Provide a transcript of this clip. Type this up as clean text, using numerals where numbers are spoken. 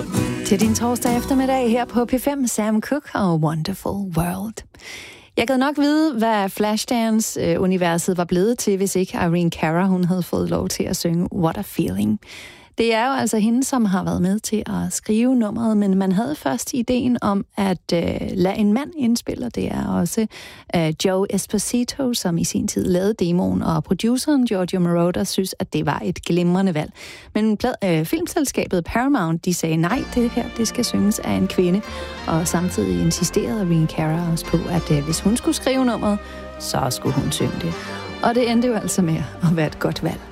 Til din torsdag eftermiddag her på P5, Sam Cooke og Wonderful World. Jeg gad nok vide, hvad Flashdance-universet var blevet til, hvis ikke Irene Cara, hun havde fået lov til at synge What a Feeling. Det er jo altså hende, som har været med til at skrive nummeret, men man havde først ideen om at lade en mand indspille. Det er også Joe Esposito, som i sin tid lavede demoen, og produceren Giorgio Moroder synes, at det var et glimrende valg. Men filmselskabet Paramount, de sagde nej, det her det skal synges af en kvinde, og samtidig insisterede Irene Cara også på, at hvis hun skulle skrive nummeret, så skulle hun synge det. Og det endte jo altså med at være et godt valg.